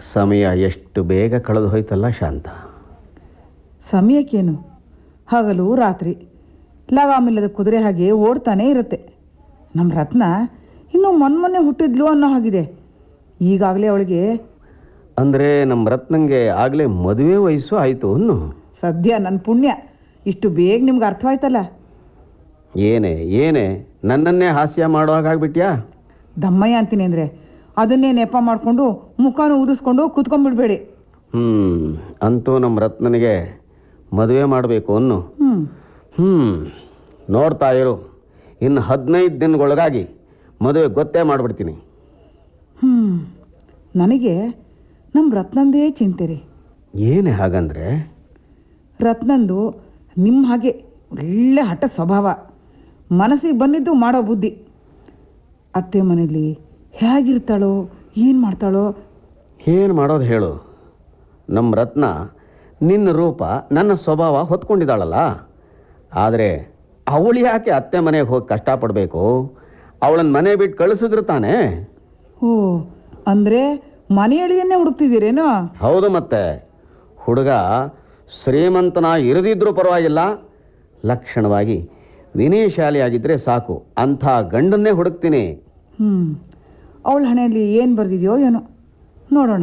ಸಮಯ ಎಷ್ಟು ಬೇಗ ಕಳೆದು ಹೋಯ್ತಲ್ಲ ಶಾಂತ. ಸಮಯಕ್ಕೇನು, ಹಗಲು ರಾತ್ರಿ ಲಗಾಮಿಲ್ಲದ ಕುದುರೆ ಹಾಗೆ ಓಡ್ತಾನೆ ಇರುತ್ತೆ. ನಮ್ಮ ರತ್ನ ಇನ್ನೂ ಮೊನ್ನೆ ಹುಟ್ಟಿದ್ಲು ಅನ್ನೋ ಹಾಗಿದೆ. ಈಗಾಗಲೇ ಅವಳಿಗೆ ಅಂದರೆ ನಮ್ಮ ರತ್ನಂಗೆ ಆಗಲೇ ಮದುವೆ ವಯಸ್ಸು ಆಯಿತು ಅನ್ನು. ಸದ್ಯ ನನ್ನ ಪುಣ್ಯ ಇಷ್ಟು ಬೇಗ ನಿಮ್ಗೆ ಅರ್ಥವಾಯ್ತಲ್ಲ. ಏನೇ ನನ್ನನ್ನೇ ಹಾಸ್ಯ ಮಾಡೋ ಹಾಗಾಗ್ಬಿಟ್ಯಾ? ದಮ್ಮಯ್ಯ ಅಂತೀನಿ ಅಂದರೆ ಅದನ್ನೇ ನೆಪ ಮಾಡಿಕೊಂಡು ಮುಖಾನು ಊದಿಸ್ಕೊಂಡು ಕೂತ್ಕೊಂಡ್ಬಿಡ್ಬೇಡಿ. ಅಂತೂ ನಮ್ಮ ರತ್ನನಿಗೆ ಮದುವೆ ಮಾಡಬೇಕು ಅನ್ನು. ನೋಡ್ತಾ ಇರು, ಇನ್ನು 15 ದಿನಗಳೊಳಗಾಗಿ ಮದುವೆ ಗೊತ್ತೇ ಮಾಡಿಬಿಡ್ತೀನಿ. ನನಗೆ ನಮ್ಮ ರತ್ನಂದೇ ಚಿಂತೆ ರೀ. ಏನೇ ಹಾಗಂದ್ರೆ? ರತ್ನಂದು ನಿಮ್ಮ ಹಾಗೆ ಒಳ್ಳೆ ಹಠ ಸ್ವಭಾವ, ಮನಸ್ಸಿಗೆ ಬಂದಿದ್ದು ಮಾಡೋ ಬುದ್ಧಿ. ಅತ್ತೆ ಮನೇಲಿ ಹೇಗಿರ್ತಾಳೋ, ಏನು ಮಾಡ್ತಾಳೋ? ಏನು ಮಾಡೋದು ಹೇಳು? ನಮ್ಮ ರತ್ನ ನಿನ್ನ ರೂಪ ನನ್ನ ಸ್ವಭಾವ ಹೊತ್ಕೊಂಡಿದ್ದಾಳಲ್ಲ. ಆದರೆ ಅವಳು ಯಾಕೆ ಅತ್ತೆ ಮನೆಗೆ ಹೋಗಿ ಕಷ್ಟಪಡಬೇಕು? ಅವಳನ್ನ ಮನೆ ಬಿಟ್ಟು ಕಳಿಸಿದ್ರು ತಾನೇ. ಓ, ಅಂದರೆ ಮನೆಯಳಿಯನ್ನೇ ಹುಡುಕ್ತಿದ್ದೀರೇನೋ? ಹೌದು, ಮತ್ತೆ ಹುಡುಗ ಶ್ರೀಮಂತನ ಇರದಿದ್ರೂ ಪರವಾಗಿಲ್ಲ, ಲಕ್ಷಣವಾಗಿ ವಿನಯಶಾಲಿಯಾಗಿದ್ದರೆ ಸಾಕು, ಅಂಥ ಗಂಡನ್ನೇ ಹುಡುಕ್ತೀನಿ. ಅವಳ ಹಣೆಯಲ್ಲಿ ಏನು ಬರೆದಿದೆಯೋ ಏನೋ, ನೋಡೋಣ.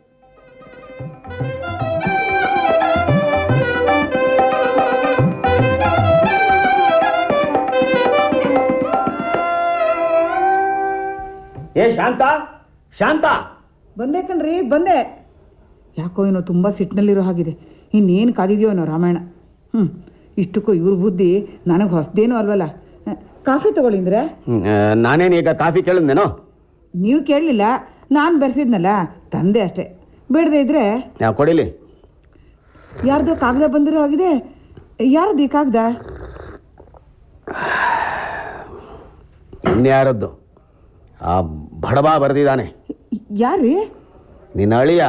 ಏ ಶಾಂತ, ಶಾಂತ! ಬಂದೆ ಕಣ್ರಿ, ಬಂದೆ. ಯಾಕೋ ಏನೋ ತುಂಬ ಸಿಟ್ಟಿನಲ್ಲಿರೋ ಹಾಗಿದೆ. ಇನ್ನೇನು ಕಾದಿದೆಯೋ ಏನೋ ರಾಮಾಯಣ. ಇಷ್ಟಕ್ಕೂ ಇವ್ರ ಬುದ್ಧಿ ನನಗೆ ಹೊಸದೇನೂ ಅಲ್ವಲ್ಲ. ಕಾಫಿ ತಗೊಳ್ಳಿಂದ್ರೆ? ನಾನೇನೀಗ ಕಾಫಿ ಕೇಳಿದ್ನೇನೋ? ನೀವು ಕೇಳಲಿಲ್ಲ, ನಾನು ಬೆರೆಸಿದ್ನಲ್ಲ, ತಂದೆ ಅಷ್ಟೇ. ಬೇಡದೆ ಇದ್ರೆ ಕೊಡಿಲಿ. ಯಾರ್ದೋ ಕಾಗದ ಬಂದಿರೋ ಆಗಿದೆ. ಯಾರದ್ದು ಈ ಕಾಗದ? ಇನ್ಯಾರದ್ದು? ಆ ಬಡಬ ಬರೆದಿದ್ದಾನೆ. ಯಾರೀ? ನಿನ್ನ ಅಳಿಯ.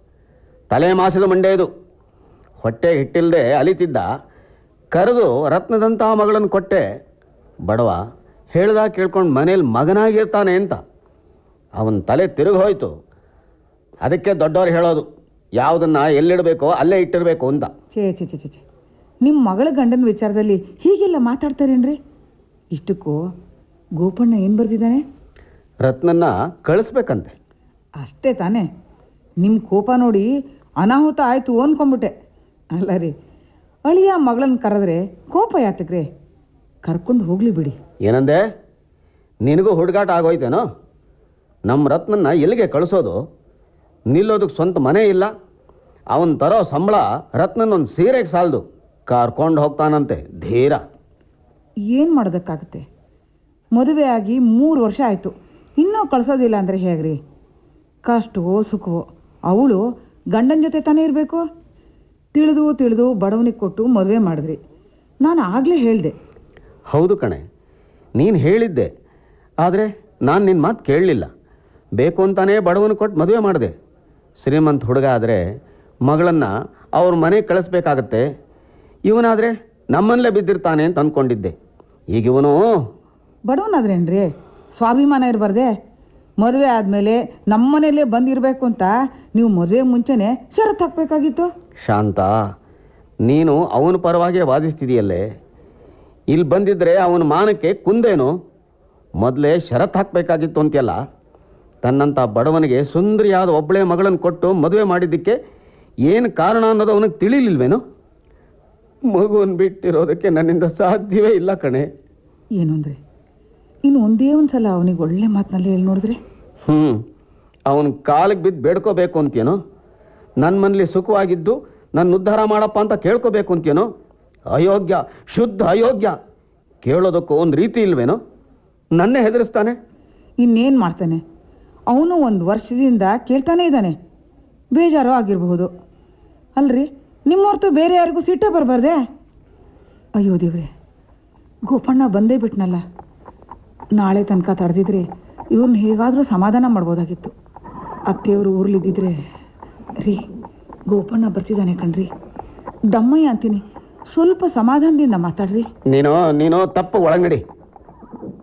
ತಲೆ ಮಾಸಿದ ಮಂಡೆ ಇದು. ಹೊಟ್ಟೆ ಹಿಟ್ಟಿಲ್ಲದೆ ಅಲಿತಿದ್ದ. ಕರೆದು ರತ್ನದಂಥ ಮಗಳನ್ನು ಕೊಟ್ಟೆ. ಬಡವ ಹೇಳ್ದಾಗ ಕೇಳ್ಕೊಂಡು ಮನೇಲಿ ಮಗನಾಗಿರ್ತಾನೆ ಅಂತ. ಅವನ ತಲೆ ತಿರುಗಿ ಹೋಯ್ತು. ಅದಕ್ಕೆ ದೊಡ್ಡವ್ರು ಹೇಳೋದು, ಯಾವುದನ್ನು ಎಲ್ಲಿಡಬೇಕೋ ಅಲ್ಲೇ ಇಟ್ಟಿರಬೇಕು ಅಂತ. ಛೇ, ನಿಮ್ಮ ಮಗಳ ಗಂಡನ ವಿಚಾರದಲ್ಲಿ ಹೀಗೆಲ್ಲ ಮಾತಾಡ್ತಾರೇನ್ರಿ? ಇಷ್ಟಕ್ಕೂ ಗೋಪಣ್ಣ ಏನು ಬರ್ದಿದ್ದಾನೆ? ರತ್ನನ್ನ ಕಳಿಸ್ಬೇಕಂತೆ. ಅಷ್ಟೇ ತಾನೇ? ನಿಮ್ಮ ಕೋಪ ನೋಡಿ ಅನಾಹುತ ಆಯಿತು ಅನ್ಕೊಂಬಿಟ್ಟೆ. ಅಲ್ಲ ರೀ, ಅಳಿಯ ಮಗಳನ್ನ ಕರೆದ್ರೆ ಕೋಪ ಯಾತಕ್ರೆ? ಕರ್ಕೊಂಡು ಹೋಗ್ಲಿ ಬಿಡಿ. ಏನಂದೆ? ನಿನಗೂ ಹುಡುಗಾಟ ಆಗೋಯ್ತೇನೋ? ನಮ್ಮ ರತ್ನನ್ನ ಎಲ್ಲಿಗೆ ಕಳಿಸೋದು? ನಿಲ್ಲೋದಕ್ಕೆ ಸ್ವಂತ ಮನೆ ಇಲ್ಲ. ಅವನು ತರೋ ಸಂಬಳ ರತ್ನನ್ನೊಂದು ಸೀರೆಗೆ ಸಾಲದು. ಕರ್ಕೊಂಡು ಹೋಗ್ತಾನಂತೆ ಧೀರ. ಏನು ಮಾಡೋದಕ್ಕಾಗುತ್ತೆ? ಮದುವೆ ಆಗಿ 3 ವರ್ಷ ಆಯಿತು, ಇನ್ನೂ ಕಳಿಸೋದಿಲ್ಲ ಅಂದರೆ ಹೇಗ್ರಿ? ಕಷ್ಟವೋ ಸುಖವೋ ಅವಳು ಗಂಡನ ಜೊತೆ ತಾನೇ ಇರಬೇಕು. ತಿಳಿದು ಬಡವನಿಗೆ ಕೊಟ್ಟು ಮದುವೆ ಮಾಡಿದ್ರಿ. ನಾನು ಆಗಲೇ ಹೇಳಿದೆ. ಹೌದು ಕಣೆ, ನೀನು ಹೇಳಿದ್ದೆ. ಆದರೆ ನಾನು ನಿನ್ನ ಮಾತು ಕೇಳಲಿಲ್ಲ. ಬೇಕು ಅಂತಾನೇ ಬಡವನಿಗೆ ಕೊಟ್ಟು ಮದುವೆ ಮಾಡಿದೆ. ಶ್ರೀಮಂತ ಹುಡುಗ ಆದರೆ ಮಗಳನ್ನು ಅವ್ರ ಮನೆಗೆ ಕಳಿಸ್ಬೇಕಾಗತ್ತೆ. ಇವನಾದರೆ ನಮ್ಮಲ್ಲೇ ಬಿದ್ದಿರ್ತಾನೆ ಅಂತ ಅಂದ್ಕೊಂಡಿದ್ದೆ. ಈಗ ಇವನು ಬಡವನಾದ್ರೇನ್ರಿ? ಸ್ವಾಭಿಮಾನ ಇರಬಾರ್ದೆ? ಮದುವೆ ಆದಮೇಲೆ ನಮ್ಮನೇಲೇ ಬಂದಿರಬೇಕು ಅಂತ ನೀವು ಮದುವೆ ಮುಂಚೆನೇ ಷರತ್ತು ಹಾಕಬೇಕಾಗಿತ್ತು. ಶಾಂತ, ನೀನು ಅವನ ಪರವಾಗಿ ವಾದಿಸ್ತಿದೆಯಲ್ಲೇ. ಇಲ್ಲಿ ಬಂದಿದ್ರೆ ಅವನ ಮಾನಕ್ಕೆ ಕುಂದೇನು? ಮೊದಲೇ ಷರತ್ತು ಹಾಕಬೇಕಾಗಿತ್ತು ಅಂತೆಲ್ಲ. ತನ್ನಂಥ ಬಡವನಿಗೆ ಸುಂದರಿಯಾದ ಒಬ್ಬಳೇ ಮಗಳನ್ನು ಕೊಟ್ಟು ಮದುವೆ ಮಾಡಿದ್ದಕ್ಕೆ ಏನು ಕಾರಣ ಅನ್ನೋದು ಅವನಿಗೆ ತಿಳಿಲಿಲ್ವೇನು? ಮಗುವನ್ನು ಬಿಟ್ಟಿರೋದಕ್ಕೆ ನನ್ನಿಂದ ಸಾಧ್ಯವೇ ಇಲ್ಲ ಕಣೆ. ಏನು ಅಂದರೆ ಇನ್ನು ಒಂದೇ ಒಂದು ಸಲ ಅವನಿಗೆ ಒಳ್ಳೆ ಮಾತಿನಲ್ಲಿ ಹೇಳಿ ನೋಡಿದ್ರೆ? ಅವನ ಕಾಲಿಗೆ ಬಿದ್ದು ಬೇಡ್ಕೋಬೇಕು ಅಂತೇನೋ? ನನ್ನ ಮನೇಲಿ ಸುಖವಾಗಿದ್ದು ನನ್ನ ಉದ್ಧಾರ ಮಾಡಪ್ಪ ಅಂತ ಕೇಳ್ಕೋಬೇಕು ಅಂತೇನೋ? ಅಯೋಗ್ಯ, ಶುದ್ಧ ಅಯೋಗ್ಯ. ಕೇಳೋದಕ್ಕೂ ಒಂದು ರೀತಿ ಇಲ್ವೇನೋ? ನನ್ನೇ ಹೆದರಿಸ್ತಾನೆ. ಇನ್ನೇನು ಮಾಡ್ತಾನೆ? ಅವನು 1 ವರ್ಷದಿಂದ ಕೇಳ್ತಾನೆ ಇದ್ದಾನೆ. ಬೇಜಾರು ಆಗಿರಬಹುದು ಅಲ್ರಿ? ನಿಮ್ಮ ಹೊರತು ಬೇರೆ ಯಾರಿಗೂ ಸಿಟ್ಟೇ ಬರಬಾರ್ದೆ? ಅಯ್ಯೋ ದೇವ್ರೆ, ಗೋಪಣ್ಣ ಬಂದೇ ಬಿಟ್ನಲ್ಲ. ನಾಳೆ ತನಕ ತಡೆದಿದ್ರೆ ಇವ್ರನ್ನ ಹೇಗಾದರೂ ಸಮಾಧಾನ ಮಾಡ್ಬೋದಾಗಿತ್ತು. ಅತ್ತೆಯವರು ಊರ್ಲಿದ್ದಿದ್ರೆ. ರೀ, ಗೋಪಣ್ಣ ಬರ್ತಿದ್ದಾನೆ ಕಣ್ರಿ. ದಮ್ಮಯ್ಯ ಅಂತೀನಿ, ಸ್ವಲ್ಪ ಸಮಾಧಾನದಿಂದ ಮಾತಾಡ್ರಿ. ನೀನು ತಪ್ಪು ಒಳಗಡಿ.